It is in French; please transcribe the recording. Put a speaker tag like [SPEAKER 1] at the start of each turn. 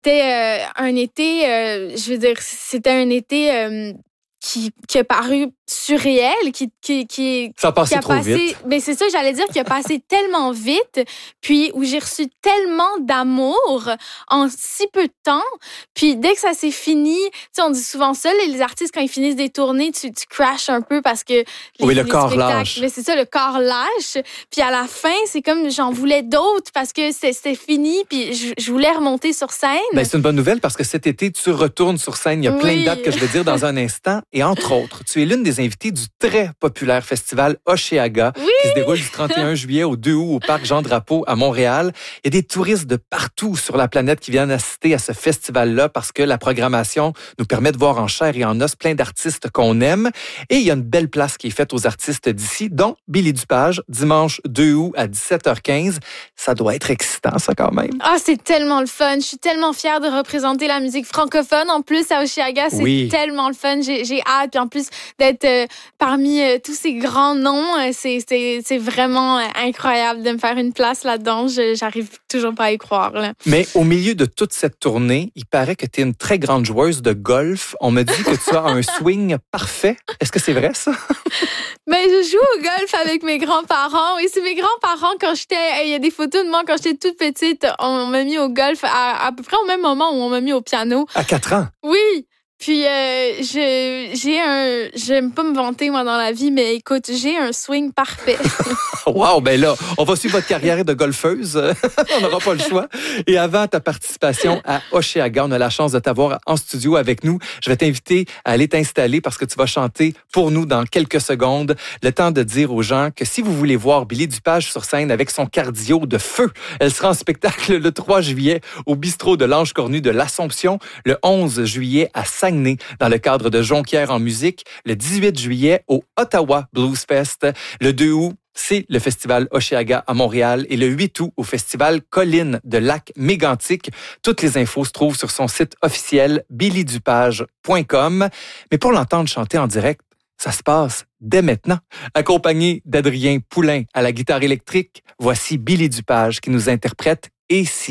[SPEAKER 1] c'était un été, je veux dire, c'était un été qui a paru surréel,
[SPEAKER 2] Ça a passé
[SPEAKER 1] qui a
[SPEAKER 2] trop
[SPEAKER 1] passé,
[SPEAKER 2] vite.
[SPEAKER 1] mais c'est ça, j'allais dire, qui a passé tellement vite, puis où j'ai reçu tellement d'amour en si peu de temps, puis dès que ça s'est fini, tu sais, on dit souvent ça, les artistes, quand ils finissent des tournées, tu crashes un peu parce que
[SPEAKER 2] Le corps lâche.
[SPEAKER 1] mais c'est ça, le corps lâche, puis à la fin, c'est comme j'en voulais d'autres parce que c'était fini, puis je voulais remonter sur scène.
[SPEAKER 2] Ben, c'est une bonne nouvelle parce que cet été, tu retournes sur scène. Il y a plein de dates que je vais dire dans un instant. Et entre autres, tu es l'une des invitées du très populaire festival Oshéaga qui se déroule du 31 juillet au 2 août au Parc Jean-Drapeau à Montréal. Il y a des touristes de partout sur la planète qui viennent assister à ce festival-là parce que la programmation nous permet de voir en chair et en os plein d'artistes qu'on aime. Et il y a une belle place qui est faite aux artistes d'ici, dont Billy Dupage, dimanche 2 août à 17h15. Ça doit être excitant, ça, quand même.
[SPEAKER 1] Ah, c'est tellement le fun. Je suis tellement fière de représenter la musique francophone. En plus, à Oshéaga, c'est tellement le fun. J'ai hâte. Puis en plus, d'être parmi tous ces grands noms, c'est vraiment incroyable de me faire une place là-dedans. J'arrive toujours pas à y croire. Là.
[SPEAKER 2] Mais au milieu de toute cette tournée, il paraît que tu es une très grande joueuse de golf. On me dit que tu as un swing parfait. Est-ce que c'est vrai, ça?
[SPEAKER 1] Ben, je joue au golf avec mes grands-parents. Et c'est mes grands-parents, quand j'étais... Il y a des photos de moi quand j'étais toute petite. On m'a mis au golf à peu près au même moment où on m'a mis au piano.
[SPEAKER 2] À 4 ans?
[SPEAKER 1] Oui! Puis, j'aime pas me vanter, moi, dans la vie, mais écoute, j'ai un swing parfait.
[SPEAKER 2] Wow, ben là, on va suivre votre carrière de golfeuse. On n'aura pas le choix. Et avant ta participation à Oshéaga, on a la chance de t'avoir en studio avec nous. Je vais t'inviter à aller t'installer parce que tu vas chanter pour nous dans quelques secondes. Le temps de dire aux gens que si vous voulez voir Billy Dupage sur scène avec son cardio de feu, elle sera en spectacle le 3 juillet au bistrot de l'Ange Cornu de l'Assomption, le 11 juillet à Saguenay dans le cadre de Jonquière en musique, le 18 juillet au Ottawa Blues Fest, le 2 août c'est le festival Oshéaga à Montréal et le 8 août au festival Collines de Lac-Mégantic. Toutes les infos se trouvent sur son site officiel billydupage.com. Mais pour l'entendre chanter en direct, ça se passe dès maintenant. Accompagné d'Adrien Poulain à la guitare électrique, voici Billy Dupage qui nous interprète « Et si ».